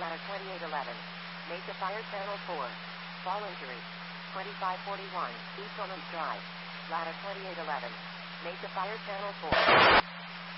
ladder 2811. Mesa Fire Channel 4. Fall injury. 2541, East Ormond Drive. Ladder 2811. Mesa Fire Channel 4.